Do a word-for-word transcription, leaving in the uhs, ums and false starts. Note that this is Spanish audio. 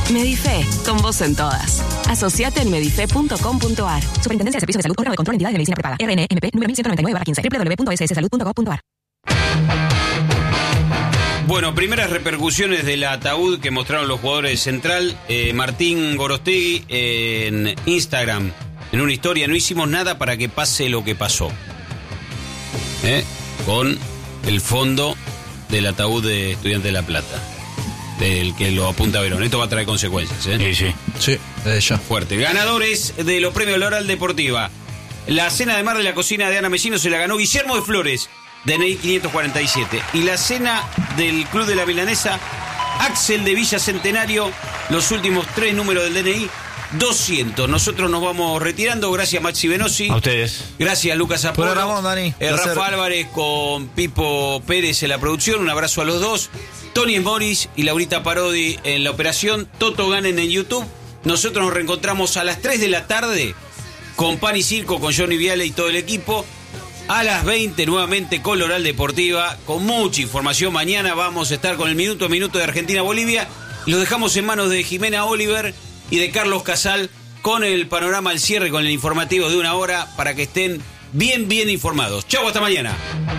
Medife, con vos en todas. Asociate en medife punto com punto ar. Superintendencia de Servicios de Salud, órgano de control de entidades de medicina prepaga. R N M P número mil ciento noventa y nueve barra quince. doble u doble u doble u punto s s salud punto gov punto ar. Bueno, primeras repercusiones del ataúd que mostraron los jugadores de Central. Eh, Martín Gorostegui eh, en Instagram, en una historia: no hicimos nada para que pase lo que pasó. ¿Eh? Con el fondo del ataúd de Estudiantes de La Plata, del que lo apunta Verón. Esto va a traer consecuencias, ¿eh? Sí, sí. Sí, desde ya. Fuerte. Ganadores de los premios Loral Deportiva. La cena de mar de la cocina de Ana Mesino se la ganó Guillermo de Flores, D N I quinientos cuarenta y siete. Y la cena del Club de la Milanesa, Axel de Villa Centenario, los últimos tres números del D N I, doscientos. Nosotros nos vamos retirando. Gracias, Maxi Venosi. A ustedes. Gracias, Lucas Apolo. Por Ramón, Dani. Eh, Rafa Álvarez con Pipo Pérez en la producción. Un abrazo a los dos. Tony Morris y Laurita Parodi en la operación. Toto Ganen en YouTube. Nosotros nos reencontramos a las tres de la tarde con Pan y Circo, con Johnny Viale y todo el equipo. A las veinte nuevamente con Loral Deportiva, con mucha información. Mañana vamos a estar con el minuto a minuto de Argentina-Bolivia. Y lo dejamos en manos de Jimena Oliver y de Carlos Casal con el panorama al cierre, con el informativo de una hora, para que estén bien, bien informados. Chau, hasta mañana.